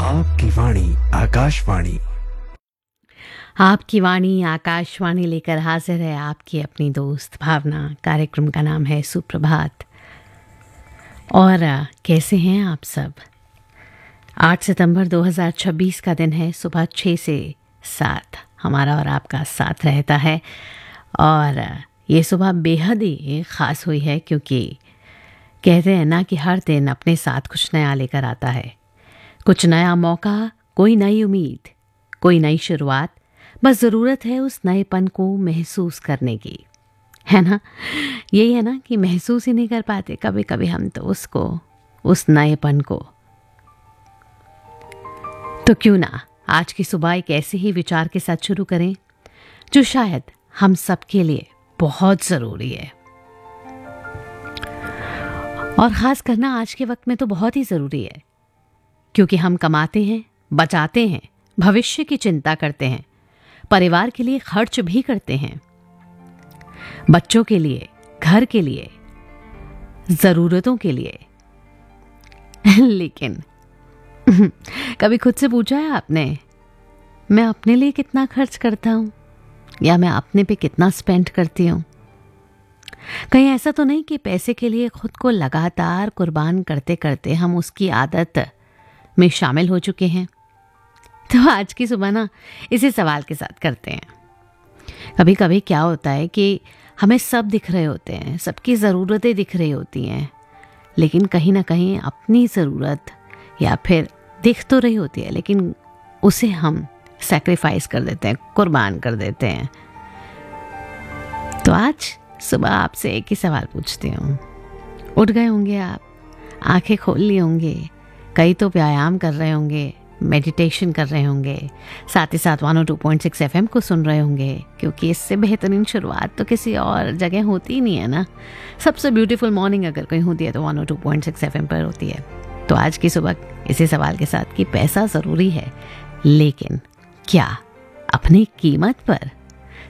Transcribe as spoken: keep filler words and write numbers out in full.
आपकी वाणी आकाशवाणी। आपकी वाणी आकाशवाणी लेकर हाजिर है आपकी अपनी दोस्त भावना। कार्यक्रम का नाम है सुप्रभात। और कैसे हैं आप सब? आठ सितंबर दो हज़ार छब्बीस का दिन है। सुबह छः से सात हमारा और आपका साथ रहता है। और ये सुबह बेहद ही ख़ास हुई है, क्योंकि कहते हैं ना कि हर दिन अपने साथ कुछ नया लेकर आता है। कुछ नया मौका, कोई नई उम्मीद, कोई नई शुरुआत। बस ज़रूरत है उस नएपन को महसूस करने की, है ना? यही है ना कि महसूस ही नहीं कर पाते कभी कभी हम तो उसको, उस नएपन को। तो क्यों ना आज की सुबह एक ऐसे ही विचार के साथ शुरू करें जो शायद हम सबके लिए बहुत ज़रूरी है। और ख़ास करना आज के वक्त में तो बहुत ही ज़रूरी है, क्योंकि हम कमाते हैं, बचाते हैं, भविष्य की चिंता करते हैं, परिवार के लिए खर्च भी करते हैं, बच्चों के लिए, घर के लिए, ज़रूरतों के लिए। लेकिन कभी खुद से पूछा है आपने, मैं अपने लिए कितना खर्च करता हूँ, या मैं अपने पे कितना स्पेंड करती हूँ? कहीं ऐसा तो नहीं कि पैसे के लिए खुद को लगातार कुर्बान करते करते हम उसकी आदत में शामिल हो चुके हैं? तो आज की सुबह ना इसी सवाल के साथ करते हैं। कभी कभी क्या होता है कि हमें सब दिख रहे होते हैं, सबकी ज़रूरतें दिख रही होती हैं, लेकिन कहीं ना कहीं अपनी ज़रूरत या फिर दिख तो रही होती है, लेकिन उसे हम सैक्रिफाइस कर देते हैं, कुर्बान कर देते हैं। तो आज सुबह आपसे एक ही सवाल पूछती हूँ। उठ गए होंगे आप, आंखें खोल ली होंगे, कई तो व्यायाम कर रहे होंगे, मेडिटेशन कर रहे होंगे, साथ ही साथ one O two point six F M को सुन रहे होंगे, क्योंकि इससे बेहतरीन शुरुआत तो किसी और जगह होती ही नहीं है ना। सबसे ब्यूटीफुल मॉर्निंग अगर कहीं होती है तो one O two point six F M पर होती है। तो आज की सुबह इसी सवाल के साथ कि पैसा ज़रूरी है, लेकिन क्या अपनी कीमत पर?